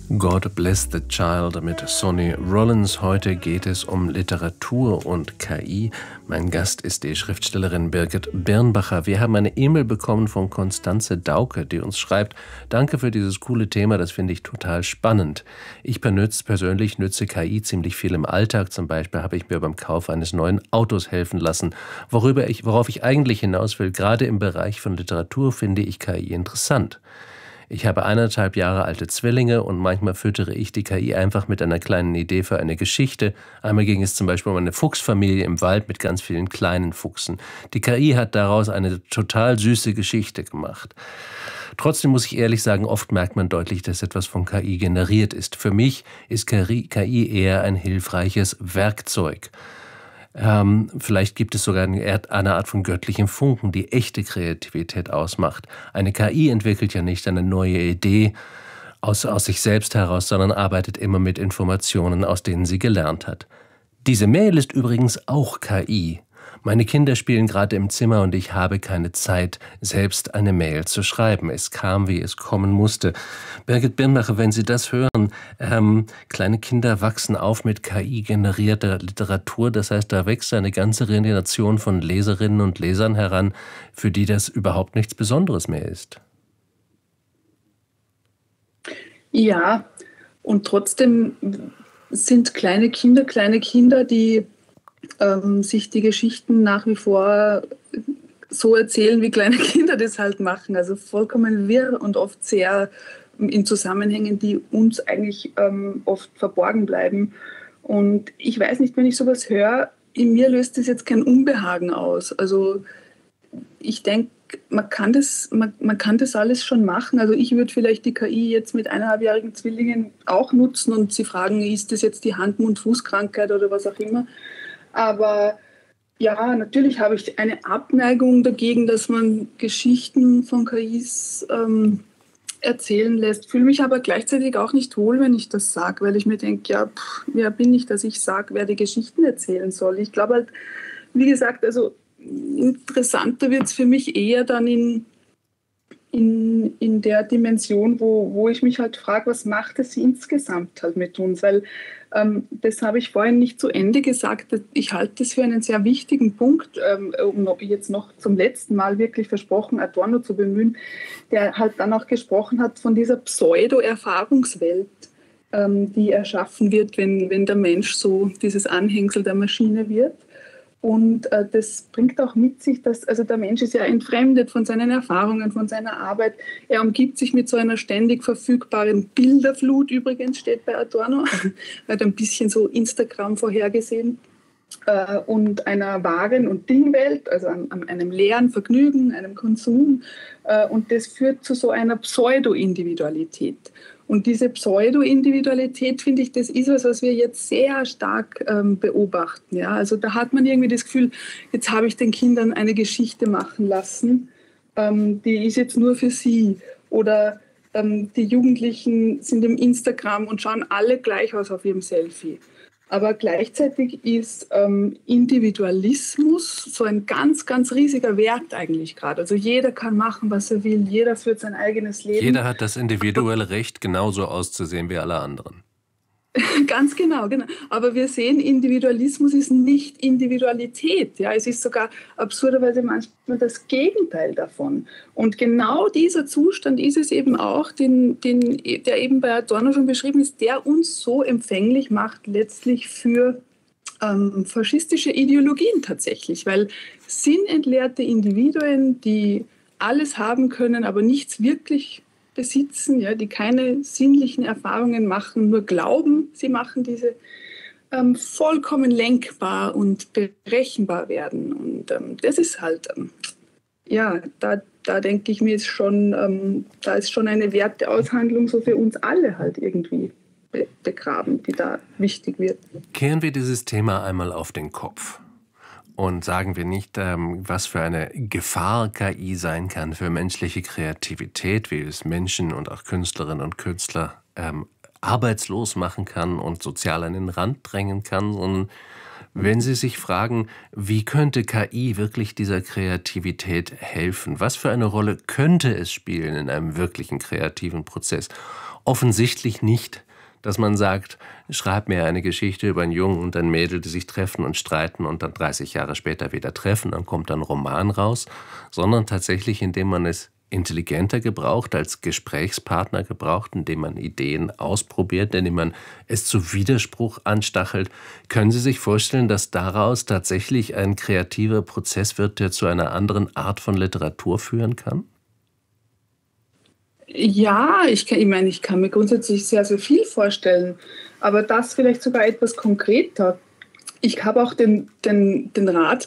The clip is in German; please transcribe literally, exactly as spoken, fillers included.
God Bless the Child mit Sonny Rollins. Heute geht es um Literatur und K I. Mein Gast ist die Schriftstellerin Birgit Birnbacher. Wir haben eine E-Mail bekommen von Konstanze Dauke, die uns schreibt: Danke für dieses coole Thema, das finde ich total spannend. Ich persönlich nütze K I ziemlich viel im Alltag. Zum Beispiel habe ich mir beim Kauf eines neuen Autos helfen lassen. Worüber ich, worauf ich eigentlich hinaus will, gerade im Bereich von Literatur finde ich K I interessant. Ich habe eineinhalb Jahre alte Zwillinge und manchmal füttere ich die K I einfach mit einer kleinen Idee für eine Geschichte. Einmal ging es zum Beispiel um eine Fuchsfamilie im Wald mit ganz vielen kleinen Fuchsen. Die K I hat daraus eine total süße Geschichte gemacht. Trotzdem muss ich ehrlich sagen, oft merkt man deutlich, dass etwas von K I generiert ist. Für mich ist K I eher ein hilfreiches Werkzeug. Ähm, vielleicht gibt es sogar eine Art von göttlichem Funken, die echte Kreativität ausmacht. Eine K I entwickelt ja nicht eine neue Idee aus, aus sich selbst heraus, sondern arbeitet immer mit Informationen, aus denen sie gelernt hat. Diese Mail ist übrigens auch K I. Meine Kinder spielen gerade im Zimmer und ich habe keine Zeit, selbst eine Mail zu schreiben. Es kam, wie es kommen musste. Birgit Birnbacher, wenn Sie das hören, ähm, kleine Kinder wachsen auf mit K I-generierter Literatur. Das heißt, da wächst eine ganze Generation von Leserinnen und Lesern heran, für die das überhaupt nichts Besonderes mehr ist. Ja, und trotzdem sind kleine Kinder, kleine Kinder, die ähm, sich die Geschichten nach wie vor so erzählen, wie kleine Kinder das halt machen. Also vollkommen wirr und oft sehr in Zusammenhängen, die uns eigentlich ähm, oft verborgen bleiben. Und ich weiß nicht, wenn ich sowas höre, in mir löst das jetzt kein Unbehagen aus. Also ich denke, man kann das, man, man kann das alles schon machen. Also ich würde vielleicht die K I jetzt mit eineinhalbjährigen Zwillingen auch nutzen und sie fragen, ist das jetzt die Hand-Mund-Fuß-Krankheit oder was auch immer. Aber ja, natürlich habe ich eine Abneigung dagegen, dass man Geschichten von K Is ähm, erzählen lässt. Fühle mich aber gleichzeitig auch nicht wohl, wenn ich das sage, weil ich mir denke, ja, pff, wer bin ich, dass ich sage, wer die Geschichten erzählen soll. Ich glaube halt, wie gesagt, also interessanter wird es für mich eher dann in, in, in der Dimension, wo, wo ich mich halt frage, was macht es insgesamt halt mit uns, weil ähm, das habe ich vorhin nicht zu Ende gesagt. Ich halte das für einen sehr wichtigen Punkt, ähm, um noch, jetzt noch zum letzten Mal wirklich versprochen, Adorno zu bemühen, der halt dann auch gesprochen hat von dieser Pseudo-Erfahrungswelt, ähm, die erschaffen wird, wenn, wenn der Mensch so dieses Anhängsel der Maschine wird. Und äh, das bringt auch mit sich, dass also der Mensch ist ja entfremdet von seinen Erfahrungen, von seiner Arbeit. Er umgibt sich mit so einer ständig verfügbaren Bilderflut, übrigens steht bei Adorno, hat ein bisschen so Instagram vorhergesehen, äh, und einer Waren- und Dingwelt, also an, an einem leeren Vergnügen, einem Konsum. Äh, und das führt zu so einer Pseudo-Individualität. Und diese Pseudo-Individualität, finde ich, das ist was, was wir jetzt sehr stark ähm, beobachten. Ja? Also da hat man irgendwie das Gefühl, jetzt habe ich den Kindern eine Geschichte machen lassen, ähm, die ist jetzt nur für sie. Oder ähm, die Jugendlichen sind im Instagram und schauen alle gleich aus auf ihrem Selfie. Aber gleichzeitig ist ähm, Individualismus so ein ganz, ganz riesiger Wert eigentlich gerade. Also jeder kann machen, was er will, jeder führt sein eigenes Leben. Jeder hat das individuelle Recht, genauso auszusehen wie alle anderen. Ganz genau, genau. Aber wir sehen, Individualismus ist nicht Individualität. Ja, es ist sogar absurderweise manchmal das Gegenteil davon. Und genau dieser Zustand ist es eben auch, den, den, der eben bei Adorno schon beschrieben ist, der uns so empfänglich macht letztlich für ähm, faschistische Ideologien tatsächlich. Weil sinnentleerte Individuen, die alles haben können, aber nichts wirklich besitzen, ja, die keine sinnlichen Erfahrungen machen, nur glauben, sie machen diese, ähm, vollkommen lenkbar und berechenbar werden. Und ähm, das ist halt, ähm, ja, da, da denke ich mir, ist schon, ähm, da ist schon eine Werteaushandlung so für uns alle halt irgendwie be- begraben, die da wichtig wird. Kehren wir dieses Thema einmal auf den Kopf. Und sagen wir nicht, ähm, was für eine Gefahr K I sein kann für menschliche Kreativität, wie es Menschen und auch Künstlerinnen und Künstler ähm, arbeitslos machen kann und sozial an den Rand drängen kann, sondern Wenn Sie sich fragen, wie könnte K I wirklich dieser Kreativität helfen? Was für eine Rolle könnte es spielen in einem wirklichen kreativen Prozess? Offensichtlich nicht, dass man sagt, schreib mir eine Geschichte über einen Jungen und ein Mädel, die sich treffen und streiten und dann dreißig Jahre später wieder treffen, dann kommt ein Roman raus, sondern tatsächlich, indem man es intelligenter gebraucht, als Gesprächspartner gebraucht, indem man Ideen ausprobiert, indem man es zu Widerspruch anstachelt. Können Sie sich vorstellen, dass daraus tatsächlich ein kreativer Prozess wird, der zu einer anderen Art von Literatur führen kann? Ja, ich, kann, ich meine, ich kann mir grundsätzlich sehr, sehr viel vorstellen, aber das vielleicht sogar etwas konkreter. Ich habe auch den, den, den Rat